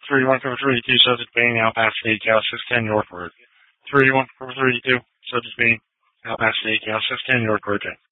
3132, subject being out past Steakhouse, 610 York Road. 3132, subject being out past Steakhouse, 610 York Road.